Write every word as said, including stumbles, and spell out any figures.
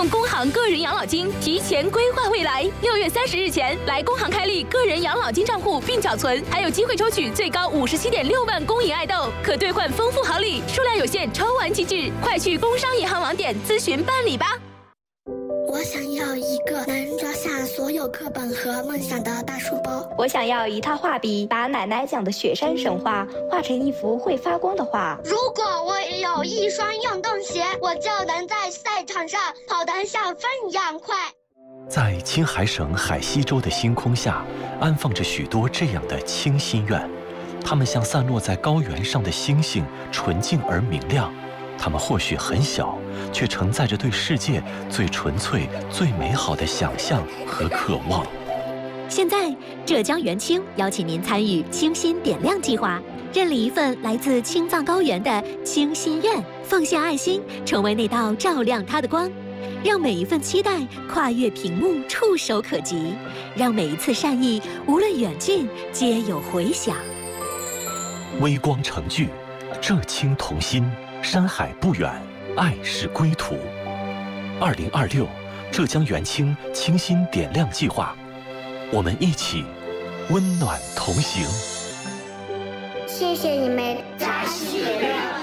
用工行个人养老金提前规划未来。六月三十日前来工行开立个人养老金账户并缴存，还有机会抽取最高五十七点六万公银爱豆，可兑换丰富好礼，数量有限，抽完即止。快去工商银行网点咨询办理吧。 我想要一个能装下所有课本和梦想的大书包。 我想要一套画笔，把奶奶讲的雪山神话画成一幅会发光的画。 如果我也有一双运动鞋，我就能在赛场上跑得像风一样快。 在青海省海西州的星空下，安放着许多这样的清心愿，它们像散落在高原上的星星，纯净而明亮。它们或许很小，却承载着对世界最纯粹、最美好的想象和渴望。 现在，浙江元清邀请您参与清心点亮计划，认领一份来自青藏高原的清心愿，奉献爱心，成为那道照亮它的光，让每一份期待跨越屏幕，触手可及，让每一次善意，无论远近，皆有回响。 微光成炬，浙青同心。山海不远，爱是归途。二零二六，浙江元清清心点亮计划，我们一起温暖同行。 谢谢你们，扎西点亮。